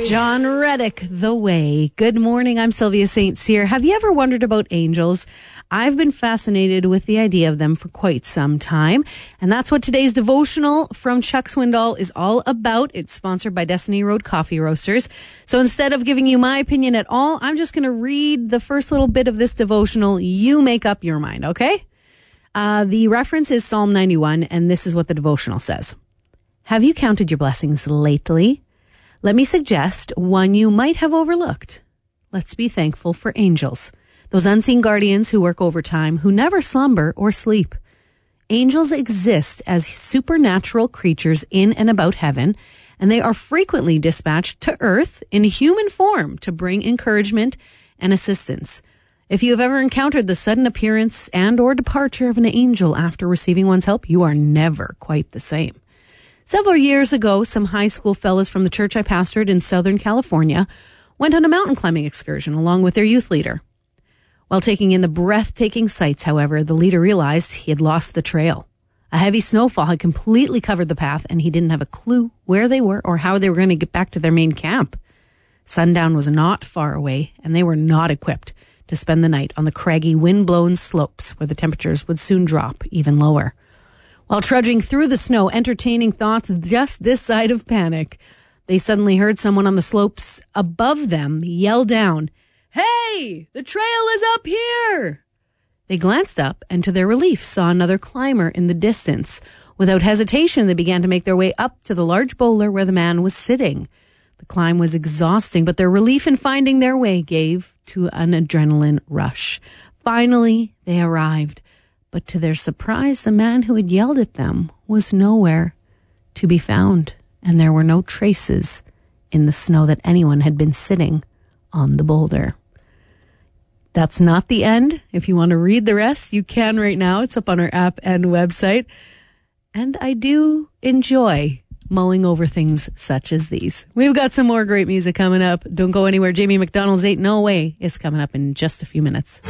John Reddick, The Way. Good morning, I'm Sylvia St. Cyr. Have you ever wondered about angels? I've been fascinated with the idea of them for quite some time, and that's what today's devotional from Chuck Swindoll is all about. It's sponsored by Destiny Road Coffee Roasters. So instead of giving you my opinion at all, I'm just going to read the first little bit of this devotional. You make up your mind, okay? The reference is Psalm 91, and this is what the devotional says. Have you counted your blessings lately? Let me suggest one you might have overlooked. Let's be thankful for angels, those unseen guardians who work overtime, who never slumber or sleep. Angels exist as supernatural creatures in and about heaven, and they are frequently dispatched to earth in human form to bring encouragement and assistance. If you have ever encountered the sudden appearance and or departure of an angel after receiving one's help, you are never quite the same. Several years ago, some high school fellows from the church I pastored in Southern California went on a mountain climbing excursion along with their youth leader. While taking in the breathtaking sights, however, the leader realized he had lost the trail. A heavy snowfall had completely covered the path, and he didn't have a clue where they were or how they were going to get back to their main camp. Sundown was not far away, and they were not equipped to spend the night on the craggy, wind-blown slopes where the temperatures would soon drop even lower. While trudging through the snow, entertaining thoughts just this side of panic, they suddenly heard someone on the slopes above them yell down, "Hey, the trail is up here!" They glanced up and to their relief saw another climber in the distance. Without hesitation, they began to make their way up to the large boulder where the man was sitting. The climb was exhausting, but their relief in finding their way gave to an adrenaline rush. Finally, they arrived. But to their surprise, the man who had yelled at them was nowhere to be found, and there were no traces in the snow that anyone had been sitting on the boulder. That's not the end. If you want to read the rest, you can right now. It's up on our app and website. And I do enjoy mulling over things such as these. We've got some more great music coming up. Don't go anywhere. Jamie McDonald's Ain't No Way is coming up in just a few minutes.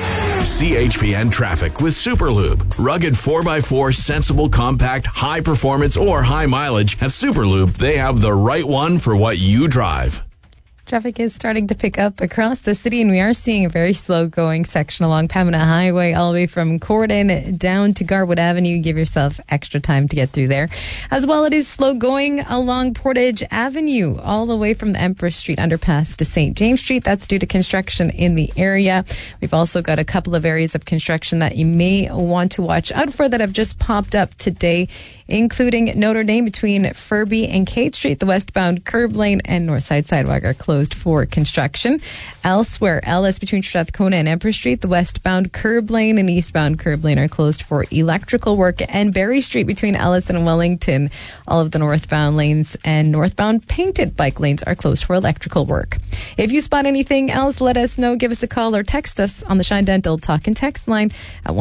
CHPN Traffic with Superlube. Rugged 4x4, sensible, compact, high performance, or high mileage. At Superlube, they have the right one for what you drive. Traffic is starting to pick up across the city, and we are seeing a very slow-going section along Pembina Highway, all the way from Corden down to Garwood Avenue. Give yourself extra time to get through there. As well, it is slow-going along Portage Avenue, all the way from the Empress Street underpass to St. James Street. That's due to construction in the area. We've also got a couple of areas of construction that you may want to watch out for that have just popped up today, including Notre Dame between Furby and Kate Street. The westbound curb lane and Northside sidewalk are closed for construction. Elsewhere, Ellis between Strathcona and Empress Street, the westbound curb lane and eastbound curb lane are closed for electrical work. And Berry Street between Ellis and Wellington, all of the northbound lanes and northbound painted bike lanes are closed for electrical work. If you spot anything else, let us know. Give us a call or text us on the Shine Dental Talk and Text line at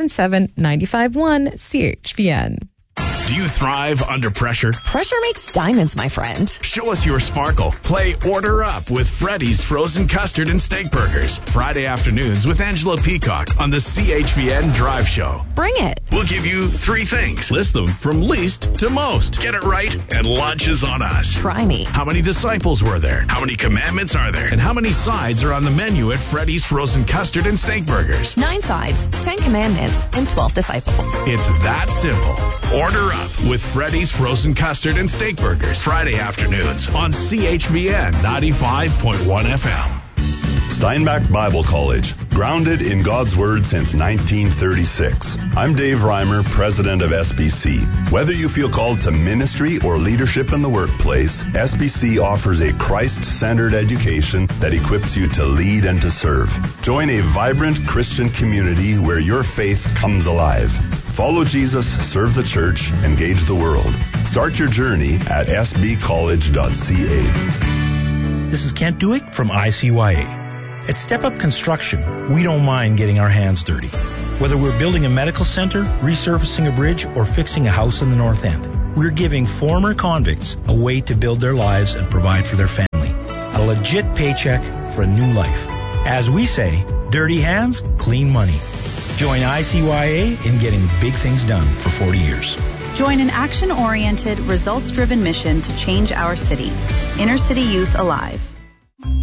1-877-951-CHPN. Do you thrive under pressure? Pressure makes diamonds, my friend. Show us your sparkle. Play Order Up with Freddy's Frozen Custard and Steak Burgers. Friday afternoons with Angela Peacock on the CHPN Drive Show. Bring it. We'll give you 3 things. List them from least to most. Get it right, and lunch is on us. Try me. How many disciples were there? How many commandments are there? And how many sides are on the menu at Freddy's Frozen Custard and Steak Burgers? 9 sides, 10 commandments, and 12 disciples. It's that simple. Order up with Freddy's Frozen Custard and Steak Burgers. Friday afternoons on CHBN 95.1 FM. Steinbach Bible College, grounded in God's Word since 1936. I'm Dave Reimer, president of SBC. Whether you feel called to ministry or leadership in the workplace, SBC offers a Christ-centered education that equips you to lead and to serve. Join a vibrant Christian community where your faith comes alive. Follow Jesus, serve the church, engage the world. Start your journey at sbcollege.ca. This is Kent Duick from ICYA. At Step Up Construction, we don't mind getting our hands dirty. Whether we're building a medical center, resurfacing a bridge, or fixing a house in the North End, we're giving former convicts a way to build their lives and provide for their family. A legit paycheck for a new life. As we say, dirty hands, clean money. Join ICYA in getting big things done for 40 years. Join an action-oriented, results-driven mission to change our city. Inner City Youth Alive.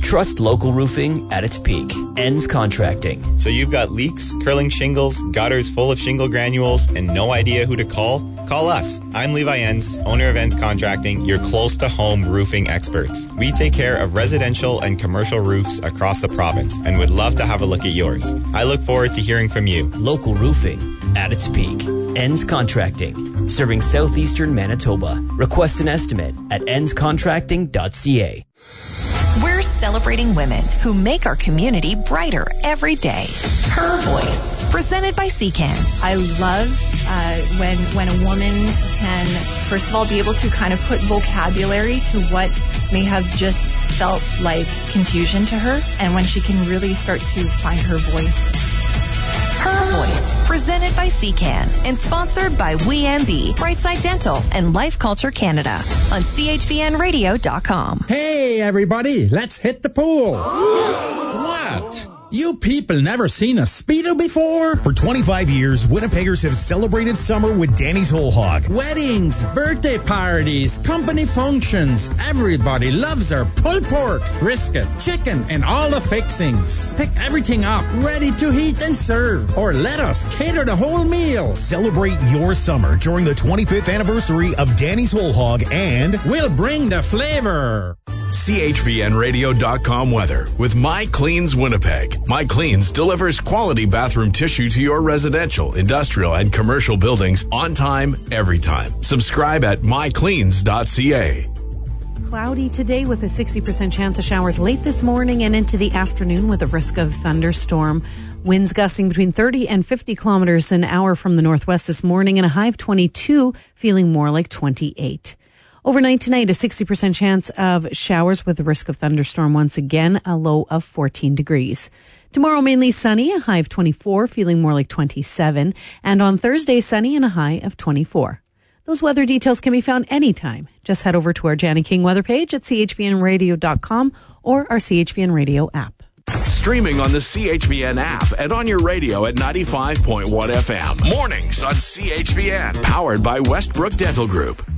Trust local roofing at its peak. Ends Contracting. So you've got leaks, curling shingles, gutters full of shingle granules, and no idea who to call? Call us. I'm Levi Enns, owner of Enns Contracting, your close-to-home roofing experts. We take care of residential and commercial roofs across the province and would love to have a look at yours. I look forward to hearing from you. Local roofing at its peak. Ends Contracting. Serving southeastern Manitoba. Request an estimate at ennscontracting.ca. We're celebrating women who make our community brighter every day. Her Voice, presented by CCAN. I love when a woman can, first of all, be able to kind of put vocabulary to what may have just felt like confusion to her, and when she can really start to find her voice. Her Voice, presented by CCAN and sponsored by WeMB, Brightside Dental, and Life Culture Canada on CHVNradio.com. Hey, everybody, let's hit the pool. What? You people never seen a Speedo before? For 25 years, Winnipeggers have celebrated summer with Danny's Whole Hog. Weddings, birthday parties, company functions. Everybody loves our pulled pork, brisket, chicken, and all the fixings. Pick everything up, ready to heat and serve. Or let us cater the whole meal. Celebrate your summer during the 25th anniversary of Danny's Whole Hog, and we'll bring the flavor. CHVNradio.com weather with My Cleans Winnipeg. My Cleans delivers quality bathroom tissue to your residential, industrial, and commercial buildings on time, every time. Subscribe at mycleans.ca. Cloudy today with a 60% chance of showers late this morning and into the afternoon with a risk of thunderstorm. Winds gusting between 30 and 50 kilometers an hour from the northwest this morning and a high of 22, feeling more like 28. Overnight tonight, a 60% chance of showers with a risk of thunderstorm once again, a low of 14 degrees. Tomorrow, mainly sunny, a high of 24, feeling more like 27. And on Thursday, sunny and a high of 24. Those weather details can be found anytime. Just head over to our Janny King weather page at chvnradio.com or our CHVN Radio app. Streaming on the CHVN app and on your radio at 95.1 FM. Mornings on CHVN, powered by Westbrook Dental Group.